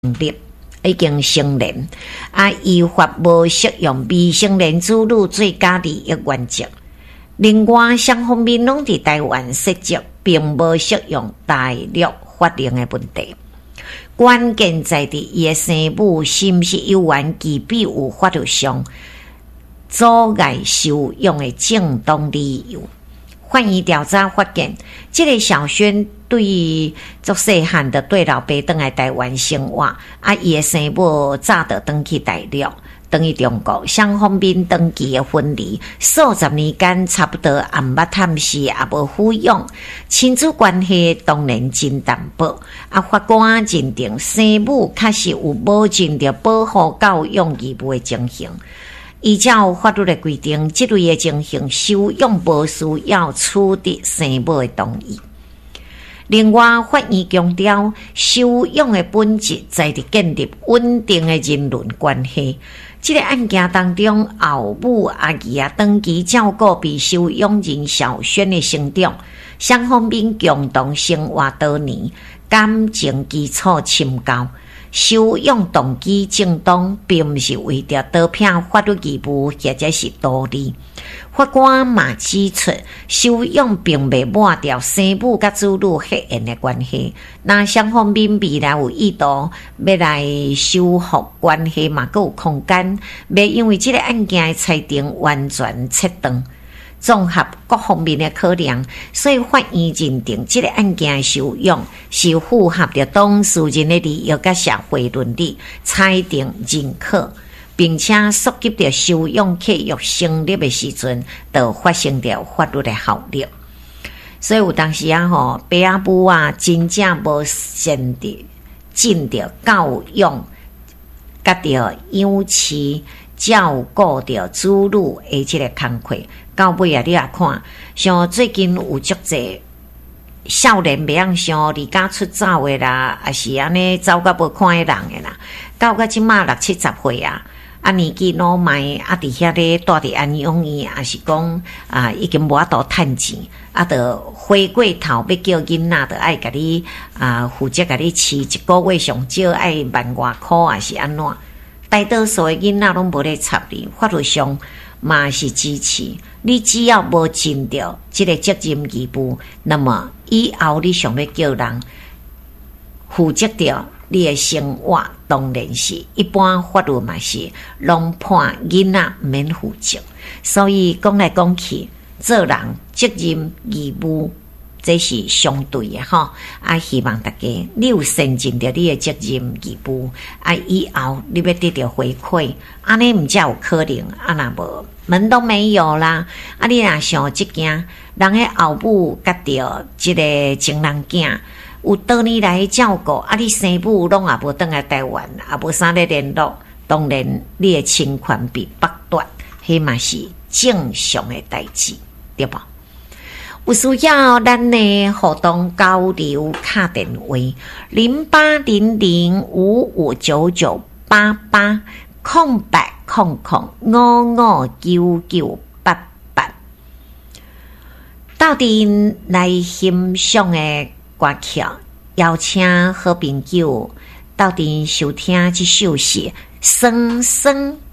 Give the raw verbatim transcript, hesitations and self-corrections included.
立。已经成年，啊，依法无适用未成年子女最佳利益原则。另外，双方面拢伫台湾设籍，并无适用大陆法令的问题。关键在伫伊的生母是毋是有缘具备有法律上阻碍收养的正当理由。法院调查发现，这个小轩对于足细汉的对老爸倒来台湾生活，啊，伊的生母早就登去大陆，登去中国，双方面登记的分离，数十年间差不多也毋捌探视，也无抚养，亲子关系当然真淡薄。啊，法官认定生母确实有无尽着保护教养义务的情形。依照法律的规定，这类的情形收养无需要取得生母的同意。另外，法院强调，收养的本质在于建立稳定的人伦关系。这个案件当中，后母阿姨啊，长期照顾被收养人小轩的成长，双方面共同生活多年，感情基础深厚。收养动机正当，并不是为着打拼法律义务或者是道理。法官嘛指出，收养并未抹掉生母甲子女血缘的关系。那双方面未来有意图要来修复关系嘛，还有空间，袂因为这个案件的裁定完全切断。综合各方面的考量，所以法院认定这个案件的收养是符合着当事人的利益甲社会伦理，裁定认可，并且溯及着收养契约成立的时阵，就发生着法律的效力。所以有当时啊吼，爸阿母啊，真正无先的尽着教养，甲着养妻照顾着子女的这个工课。到尾啊，你也看，像最近有足侪少年袂晓像离家出走的啦，也是安尼走甲无看的人的啦，到到即马六七十岁啊，啊年纪老迈，啊伫遐咧住伫安养院，也是讲啊已经无法度趁钱，啊，着回过头要叫囡仔，着爱甲你啊负责甲你饲一个月上少爱万外箍，还是安怎？大多数的囡仔拢无咧插你，法律上嘛是支持。你只要无尽到这个责任义务，那么以后你想要叫人负责掉你的生活，当然是一般法律嘛是拢判囡仔免负责。所以讲来讲去，做人责任义务这是相对的吼。啊，希望大家你有善尽着你的责任义务，啊，以后你要得到回馈，安尼毋才有可能，啊若无门都没有啦！啊，你若想即件，人诶后母甲着即个情人囝有多年来照顾，啊，你生母拢也无倒来台湾，也无啥咧联络，当然你诶情权被剥夺，迄嘛是正常诶代志，对吧？有需要咱呢互动交流卡电话零八零零五五九九八八。空白空空五五九九八八，到底来欣赏的歌曲，邀请好朋友到底收听这首是生生